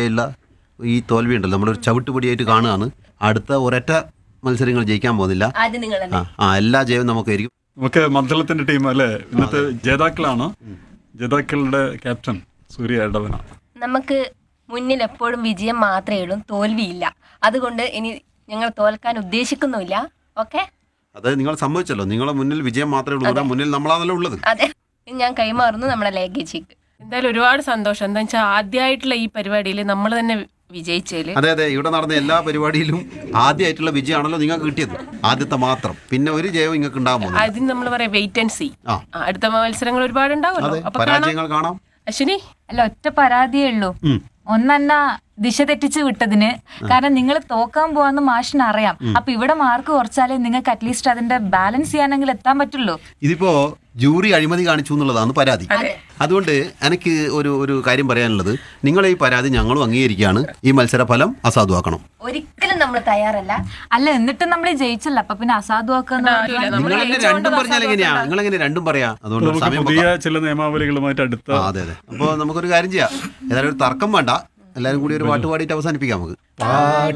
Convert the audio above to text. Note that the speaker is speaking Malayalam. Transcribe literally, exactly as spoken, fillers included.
വരെയുള്ള ഈ തോൽവി ഉണ്ടല്ലോ നമ്മളൊരു ചവിട്ടുപടിയായിട്ട് കാണുകയാണ്. അടുത്ത ഒരൊറ്റ മത്സരങ്ങൾ ജയിക്കാൻ പോകുന്നില്ല. ആ ആ എല്ലാ ജയവും നമുക്കായിരിക്കും. നമുക്ക് മദ്ദളത്തിന്റെ ടീം അല്ലേ ഇന്നത്തെ ജേതാക്കളാണ്. ജേതാക്കളുടെ ക്യാപ്റ്റൻ സൂര്യ എടവന. നമുക്ക് മുന്നിൽ എപ്പോഴും വിജയം മാത്രമേ ഉള്ളൂ, തോൽവിയില്ല. അതുകൊണ്ട് ഇനി ഞങ്ങൾ തോൽക്കാൻ ഉദ്ദേശിക്കുന്നുമില്ല. ഓക്കെ, അത് നിങ്ങൾ സമ്മതിച്ചല്ലോ. നിങ്ങളെ മുന്നിൽ വിജയം മാത്രമേ ഉള്ളൂ, മുന്നിൽ നമ്മളാണല്ലോ ഉള്ളത്. അതെ, ഞാൻ കൈമാറുന്നു നമ്മുടെ ലേഖേച്ചിക്ക്. എന്തായാലും ഒരുപാട് സന്തോഷം. എന്താ വെച്ചാൽ ആദ്യമായിട്ടുള്ള ഈ പരിപാടിയിൽ നമ്മൾ തന്നെ വിജയിച്ചതില്. അതെ അതെ, ഇവിടെ നടന്ന എല്ലാ പരിപാടിയിലും ആദ്യമായിട്ടുള്ള വിജയമാണല്ലോ നിങ്ങൾക്ക് കിട്ടിയത്. ആദ്യത്തെ മാത്രം, പിന്നെ ഒരു ജയവും നിങ്ങൾക്ക് ഉണ്ടാകുമോ? അതിന് നമ്മൾ പറയാം വെയിറ്റ് ആൻഡ് സീ. അടുത്ത മത്സരങ്ങൾ ഒരുപാട് ഉണ്ടാവുമല്ലോ. അപ്പൊ പരാജയങ്ങൾ കാണാം. അശ്വിനി, അല്ല, ഒറ്റ പരാതിയേ ഉള്ളൂ. ഒന്നെന്നാ ദിശ തെറ്റിച്ച് വിട്ടതിന്. കാരണം നിങ്ങൾ തോക്കാൻ പോവാന്ന് മാഷിന് അറിയാം. അപ്പൊ ഇവിടെ മാർക്ക് കുറച്ചാലേ നിങ്ങൾക്ക് അറ്റ്ലീസ്റ്റ് അതിന്റെ ബാലൻസ് ചെയ്യാനെങ്കിൽ എത്താൻ പറ്റുള്ളൂ. ഇതിപ്പോ ജൂറി അഴിമതി കാണിച്ചു എന്നുള്ളതാണ് പരാതി. അതുകൊണ്ട് എനിക്ക് ഒരു ഒരു കാര്യം പറയാനുള്ളത്, നിങ്ങളെ ഈ പരാതി ഞങ്ങളും അംഗീകരിക്കുകയാണ്. ഈ മത്സരഫലം അസാധുവാക്കണം. ഒരിക്കലും നമ്മൾ തയ്യാറല്ല. അല്ല, എന്നിട്ടും നമ്മൾ ജയിച്ചല്ല, അപ്പൊ പിന്നെ അസാധുവാക്കുന്ന നിങ്ങൾ എങ്ങനെ രണ്ടും പറഞ്ഞാൽ എങ്ങനെയാ? നിങ്ങൾ എങ്ങനെ രണ്ടും പറയാ? അതുകൊണ്ട് സമയം പുതിയ ചില നിയമാവലികളുമായിട്ട് അടുത്ത. അതെ അതെ, അപ്പോൾ നമുക്കൊരു കാര്യം ചെയ്യാം. ഏതായാലും ഒരു തർക്കം വേണ്ട, എല്ലാവരും കൂടി ഒരു പാട്ട് പാടിയിട്ട് അവസാനിപ്പിക്കാം നമുക്ക്.